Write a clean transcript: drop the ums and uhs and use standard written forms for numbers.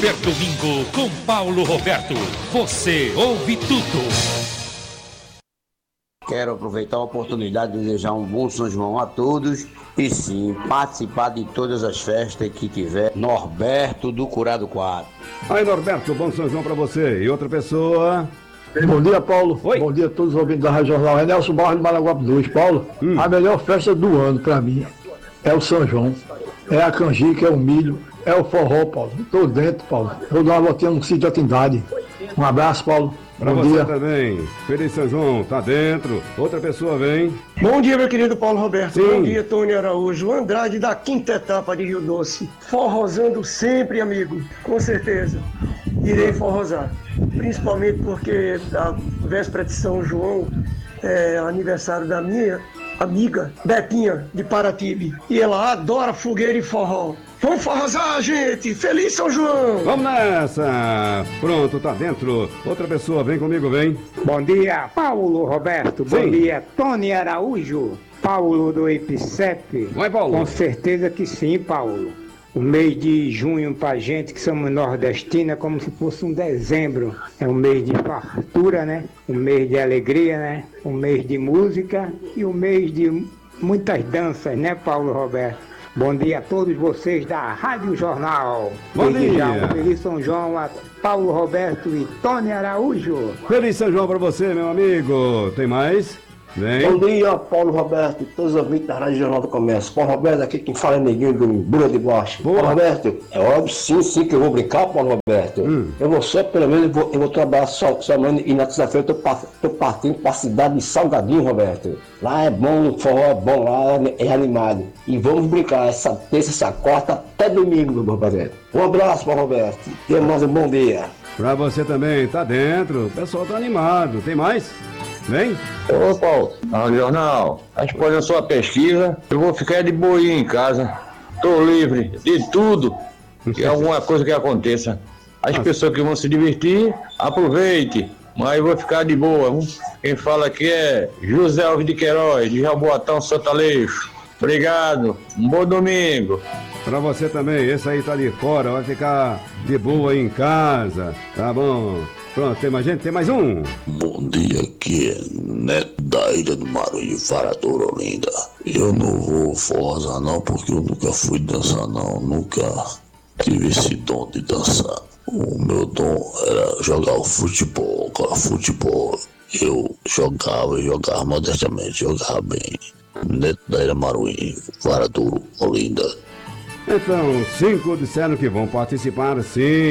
Super Domingo com Paulo Roberto. Você ouve tudo. Quero aproveitar a oportunidade de desejar um bom São João a todos e sim, participar de todas as festas que tiver. Norberto do Curado 4. Aí, Norberto, bom São João pra você. E outra pessoa? Bom dia, Paulo. Oi. Bom dia a todos os ouvintes da Rádio Jornal. É Nelson Barros de Malaguape 2. Paulo, a melhor festa do ano pra mim é o São João. É a canjica, é o milho, é o forró, Paulo. Tô dentro, Paulo. Vou dar uma voltinha no sítio da Trindade. Um abraço, Paulo. Pra Bom você dia. também. Feliz São João, tá dentro. Outra pessoa vem. Bom dia, meu querido Paulo Roberto. Sim. Bom dia, Tony Araújo. Andrade da quinta etapa de Rio Doce. Forrosando sempre, amigo. Com certeza. Irei forrosar. Principalmente porque a véspera de São João é aniversário da minha amiga Betinha de Paratibe. E ela adora fogueira e forró. Vamos forrosar, gente! Feliz São João! Vamos nessa! Pronto, tá dentro. Outra pessoa, vem comigo, vem. Bom dia, Paulo Roberto. Sim. Bom dia, Tony Araújo. Paulo do IPCEP. Vai, Paulo. Com certeza que sim, Paulo. O mês de junho pra gente que somos nordestinos é como se fosse um dezembro. É um mês de fartura, né? Um mês de alegria, né? Um mês de música e um mês de muitas danças, né, Paulo Roberto? Bom dia a todos vocês da Rádio Jornal. Bom Desejar dia. um feliz São João a Paulo Roberto e Tony Araújo. Feliz São João pra você, meu amigo. Tem mais? Vem. Bom dia, Paulo Roberto e todos os ouvintes da Rádio Jornal do Comércio. Paulo Roberto, aqui quem fala é Neguinho do Bula de Baixo. Boa. Paulo Roberto, é óbvio sim que eu vou brincar, Paulo Roberto. Eu vou só, pelo menos, eu vou trabalhar somente e na terça-feira eu tô partindo para a cidade de Salgadinho, Roberto. Lá é bom, o forró é bom, lá é animado. E vamos brincar essa terça, essa quarta, até domingo, meu Roberto. Um abraço, Paulo Roberto. Tenha mais um bom dia. Pra você também, tá dentro. O pessoal tá animado. Tem mais? Vem. Ô Paulo, no jornal, a gente pode fazer uma pesquisa, eu vou ficar de boinha em casa, tô livre de tudo, e alguma coisa que aconteça. As pessoas que vão se divertir, aproveite, mas eu vou ficar de boa. Quem fala aqui é José Alves de Queiroz, de Jaboatão, Santo Aleixo. Obrigado, um bom domingo. Pra você também, esse aí tá de fora, vai ficar de boa aí em casa, tá bom? Pronto, tem mais gente? Tem mais um? Bom dia, aqui é Neto da Ilha do Maranhão, Varadouro, Olinda. Eu não vou forrosar não, porque eu nunca fui dançar não, nunca tive esse dom de dançar. O meu dom era jogar o futebol, cara, futebol. Eu jogava modestamente, jogava bem. Neto da Ilha Maranhão, Varadouro, Olinda. Então, 5 disseram que vão participar, sim.